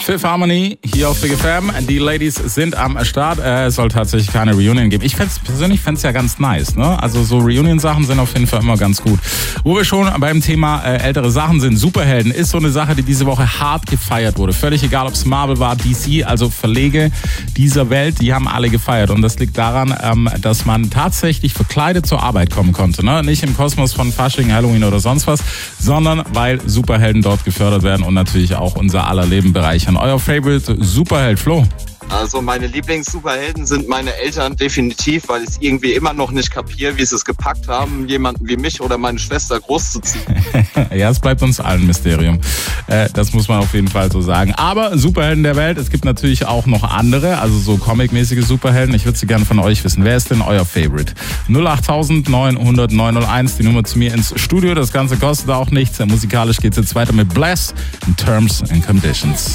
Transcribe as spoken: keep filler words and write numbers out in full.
Fifth Harmony hier auf Big F M. Die Ladies sind am Start. Äh, es soll tatsächlich keine Reunion geben. Ich fänd's, persönlich fände es ja ganz nice, ne? Also so Reunion-Sachen sind auf jeden Fall immer ganz gut. Wo wir schon beim Thema äh, ältere Sachen sind, Superhelden ist so eine Sache, die diese Woche hart gefeiert wurde. Völlig egal, ob es Marvel war, D C, also Verlege dieser Welt, die haben alle gefeiert. Und das liegt daran, ähm, dass man tatsächlich verkleidet zur Arbeit kommen konnte, ne? Nicht im Kosmos von Fasching, Halloween oder sonst was, sondern weil Superhelden dort gefördert werden und natürlich auch unser aller Leben bereichern. Euer Favorite Superheld, Flo? Also meine Lieblings-Superhelden sind meine Eltern definitiv, weil ich es irgendwie immer noch nicht kapiere, wie sie es gepackt haben, jemanden wie mich oder meine Schwester großzuziehen. Ja, es bleibt uns allen ein Mysterium. Äh, das muss man auf jeden Fall so sagen. Aber Superhelden der Welt, es gibt natürlich auch noch andere, also so comic-mäßige Superhelden. Ich würde sie gerne von euch wissen. Wer ist denn euer Favorite? null acht neun null null neun null eins, die Nummer zu mir ins Studio. Das Ganze kostet auch nichts. Musikalisch geht es jetzt weiter mit Bless in Terms and Conditions.